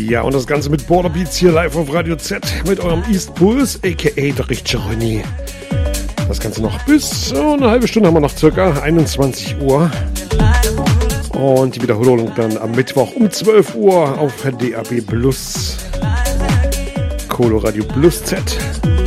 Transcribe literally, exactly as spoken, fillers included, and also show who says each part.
Speaker 1: Ja, und das Ganze mit Border Beats hier live auf Radio Z mit eurem East Pulse, aka der richtige René. Das Ganze noch bis oh, eine halbe Stunde haben wir noch, circa einundzwanzig Uhr. Und die Wiederholung dann am Mittwoch um zwölf Uhr auf D A B Plus. Colo Radio Plus Z.